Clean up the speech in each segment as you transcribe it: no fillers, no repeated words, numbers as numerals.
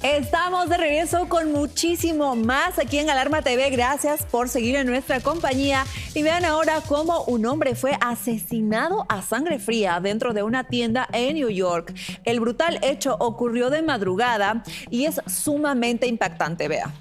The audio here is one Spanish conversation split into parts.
Estamos de regreso con muchísimo más aquí en Alarma TV. Gracias por seguir en nuestra compañía. Y vean ahora cómo un hombre fue asesinado a sangre fría dentro de una tienda en New York. El brutal hecho ocurrió de madrugada y es sumamente impactante. Vea.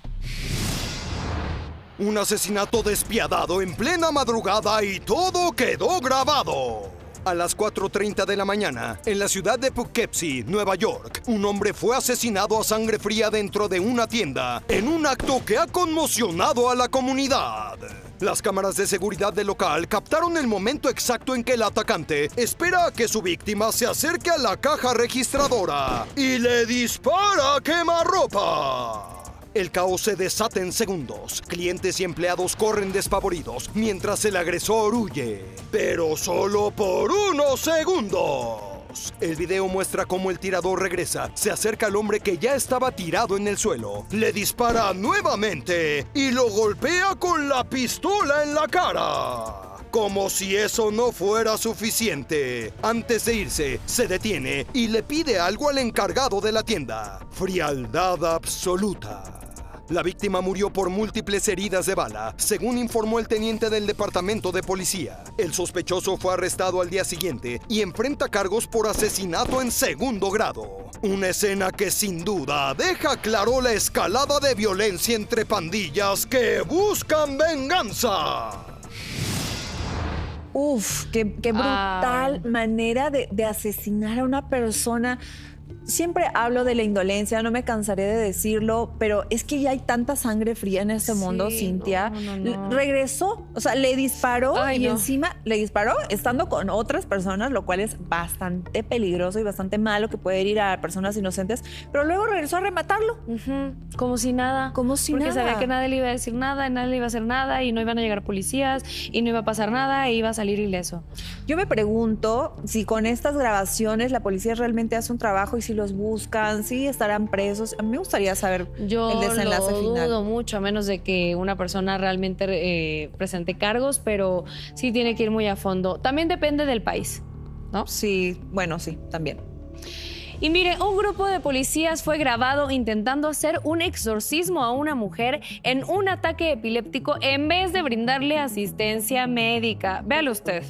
Un asesinato despiadado en plena madrugada y todo quedó grabado. A las 4:30 de la mañana, en la ciudad de Poughkeepsie, Nueva York, un hombre fue asesinado a sangre fría dentro de una tienda, en un acto que ha conmocionado a la comunidad. Las cámaras de seguridad del local captaron el momento exacto en que el atacante espera a que su víctima se acerque a la caja registradora y le dispara a quemarropa. El caos se desata en segundos. Clientes y empleados corren despavoridos mientras el agresor huye. Pero solo por unos segundos. El video muestra cómo el tirador regresa, se acerca al hombre que ya estaba tirado en el suelo, le dispara nuevamente y lo golpea con la pistola en la cara. Como si eso no fuera suficiente. Antes de irse, se detiene y le pide algo al encargado de la tienda. Frialdad absoluta. La víctima murió por múltiples heridas de bala, según informó el teniente del departamento de policía. El sospechoso fue arrestado al día siguiente y enfrenta cargos por asesinato en segundo grado. Una escena que sin duda deja claro la escalada de violencia entre pandillas que buscan venganza. Uf, qué brutal manera de asesinar a una persona. Siempre hablo de la indolencia, no me cansaré de decirlo, pero es que ya hay tanta sangre fría en este mundo, Cintia. No. Regresó, o sea, le disparó encima le disparó estando con otras personas, lo cual es bastante peligroso y bastante malo, que puede herir a personas inocentes, pero luego regresó a rematarlo. Como si nada. Porque sabía que nadie le iba a decir nada, nadie le iba a hacer nada y no iban a llegar policías y no iba a pasar nada e iba a salir ileso. Yo me pregunto si con estas grabaciones la policía realmente hace un trabajo y si los buscan, si estarán presos. A mí me gustaría saber el desenlace final. Yo lo dudo mucho, a menos de que una persona realmente presente cargos, pero sí tiene que ir muy a fondo. También depende del país, ¿no? Sí, bueno, sí, también. Y mire, un grupo de policías fue grabado intentando hacer un exorcismo a una mujer en un ataque epiléptico en vez de brindarle asistencia médica. Véalo usted.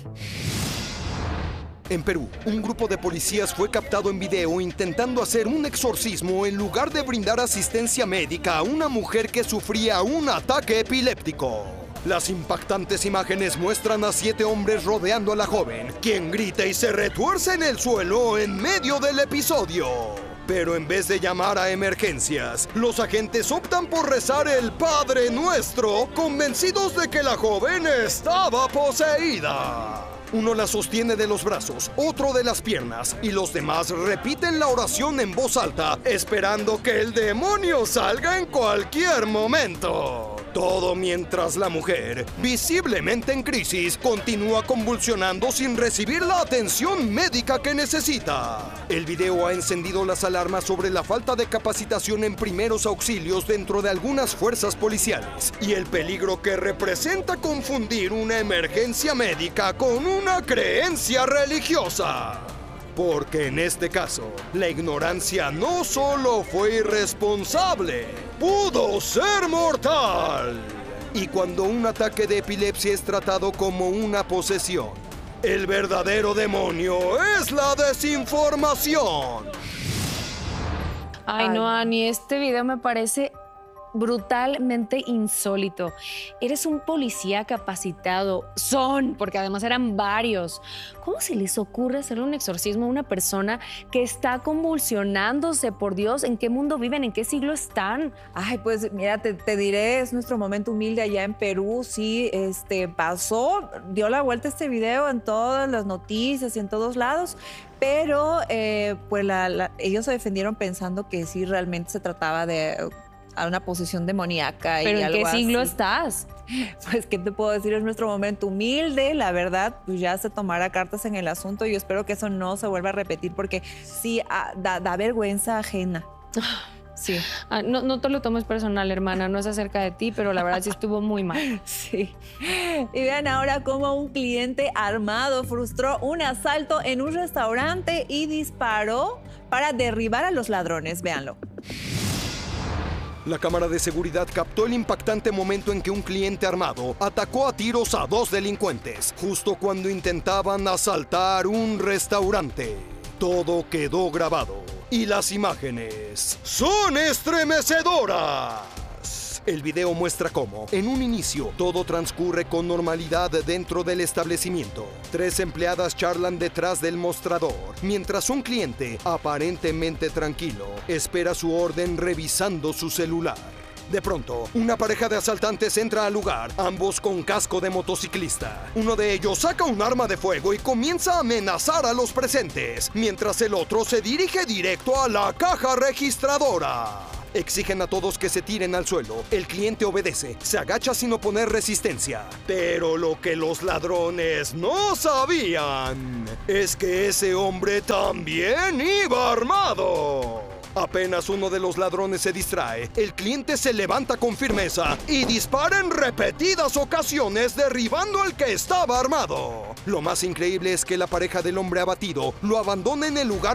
En Perú, un grupo de policías fue captado en video intentando hacer un exorcismo en lugar de brindar asistencia médica a una mujer que sufría un ataque epiléptico. Las impactantes imágenes muestran a 7 hombres rodeando a la joven, quien grita y se retuerce en el suelo en medio del episodio. Pero en vez de llamar a emergencias, los agentes optan por rezar el Padre Nuestro, convencidos de que la joven estaba poseída. Uno la sostiene de los brazos, otro de las piernas, y los demás repiten la oración en voz alta, esperando que el demonio salga en cualquier momento. Todo mientras la mujer, visiblemente en crisis, continúa convulsionando sin recibir la atención médica que necesita. El video ha encendido las alarmas sobre la falta de capacitación en primeros auxilios dentro de algunas fuerzas policiales y el peligro que representa confundir una emergencia médica con una creencia religiosa. Porque en este caso, la ignorancia no solo fue irresponsable, pudo ser mortal. Y cuando un ataque de epilepsia es tratado como una posesión, el verdadero demonio es la desinformación. Ay, no, Ani, este video me parece brutalmente insólito. Eres un policía capacitado. Porque además eran varios. ¿Cómo se les ocurre hacer un exorcismo a una persona que está convulsionándose? Por Dios, ¿en qué mundo viven? ¿En qué siglo están? Ay, pues mira, te diré, es nuestro momento humilde allá en Perú. Sí, pasó, dio la vuelta este video en todas las noticias y en todos lados. Pero pues ellos se defendieron pensando que sí, realmente se trataba de a una posesión demoníaca. ¿Pero y en algo qué siglo así. estás? Pues, ¿qué te puedo decir? Es nuestro momento humilde, la verdad, pues ya se tomará cartas en el asunto y yo espero que eso no se vuelva a repetir porque sí, da vergüenza ajena. Sí. No te lo tomes personal, hermana, no es acerca de ti, pero la verdad sí estuvo muy mal. Sí. Y vean ahora cómo un cliente armado frustró un asalto en un restaurante y disparó para derribar a los ladrones. Véanlo. La cámara de seguridad captó el impactante momento en que un cliente armado atacó a tiros a 2 delincuentes, justo cuando intentaban asaltar un restaurante. Todo quedó grabado y las imágenes son estremecedoras. El video muestra cómo, en un inicio, todo transcurre con normalidad dentro del establecimiento. 3 empleadas charlan detrás del mostrador, mientras un cliente, aparentemente tranquilo, espera su orden revisando su celular. De pronto, una pareja de asaltantes entra al lugar, ambos con casco de motociclista. Uno de ellos saca un arma de fuego y comienza a amenazar a los presentes, mientras el otro se dirige directo a la caja registradora. Exigen a todos que se tiren al suelo. El cliente obedece, se agacha sin oponer resistencia. Pero lo que los ladrones no sabían es que ese hombre también iba armado. Apenas uno de los ladrones se distrae, el cliente se levanta con firmeza y dispara en repetidas ocasiones derribando al que estaba armado. Lo más increíble es que la pareja del hombre abatido lo abandona en el lugar